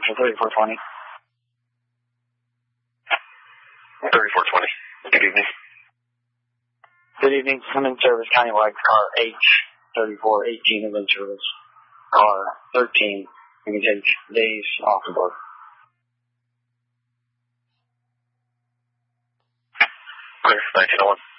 for 3420. 3420. Good evening. Good evening. I'm in service countywide car H3418 is in service. Car 13. You can take days off the board. Clear, 1901.